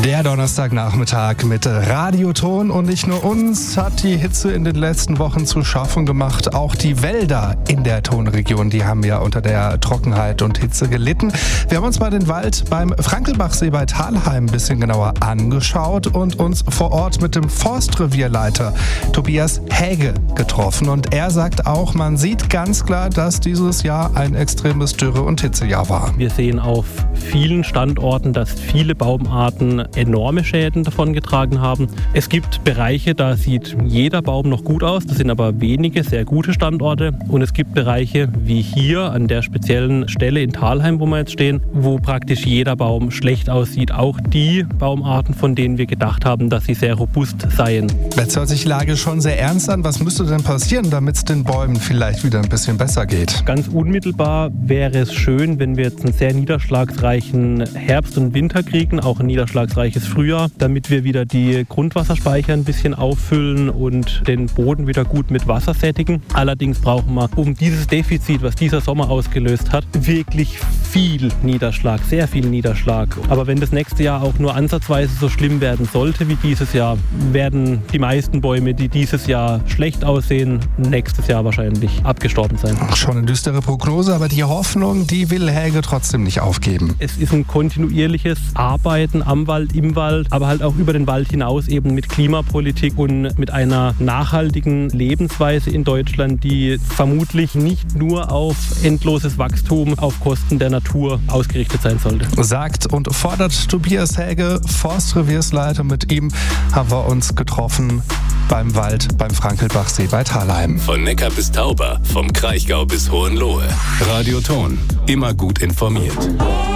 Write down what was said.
Der Donnerstagnachmittag mit Radioton und nicht nur uns hat die Hitze in den letzten Wochen zu schaffen gemacht. Auch die Wälder in der Tonregion, die haben ja unter der Trockenheit und Hitze gelitten. Wir haben uns mal den Wald beim Frankelbachsee bei Thalheim ein bisschen genauer angeschaut und uns vor Ort mit dem Forstrevierleiter Tobias Häge getroffen. Und er sagt auch, man sieht ganz klar, dass dieses Jahr ein extremes Dürre- und Hitzejahr war. Wir sehen auf vielen Standorten, dass viele Baumarten enorme Schäden davongetragen haben. Es gibt Bereiche, da sieht jeder Baum noch gut aus. Das sind aber wenige sehr gute Standorte. Und es gibt Bereiche wie hier an der speziellen Stelle in Thalheim, wo wir jetzt stehen, wo praktisch jeder Baum schlecht aussieht. Auch die Baumarten, von denen wir gedacht haben, dass sie sehr robust seien. Jetzt hört sich die Lage schon sehr ernst an. Was müsste denn passieren, damit es den Bäumen vielleicht wieder ein bisschen besser geht? Ganz unmittelbar wäre es schön, wenn wir jetzt einen sehr niederschlagsreichen Herbst und Winter kriegen, auch ein niederschlagsreiches Frühjahr, damit wir wieder die Grundwasserspeicher ein bisschen auffüllen und den Boden wieder gut mit Wasser sättigen. Allerdings brauchen wir, um dieses Defizit, was dieser Sommer ausgelöst hat, wirklich viel Niederschlag, sehr viel Niederschlag. Aber wenn das nächste Jahr auch nur ansatzweise so schlimm werden sollte wie dieses Jahr, werden die meisten Bäume, die dieses Jahr schlecht aussehen, nächstes Jahr wahrscheinlich abgestorben sein. Schon eine düstere Prognose, aber die Hoffnung, die will Häge trotzdem nicht aufgeben. Es ist ein kontinuierliches Arbeiten am Wald, im Wald, aber halt auch über den Wald hinaus eben mit Klimapolitik und mit einer nachhaltigen Lebensweise in Deutschland, die vermutlich nicht nur auf endloses Wachstum auf Kosten der Natur ausgerichtet sein sollte. Sagt und fordert Tobias Häge, Forstreviersleiter. Mit ihm haben wir uns getroffen beim Wald beim Frankelbachsee bei Thalheim. Von Neckar bis Tauber, vom Kraichgau bis Hohenlohe. Radioton, immer gut informiert.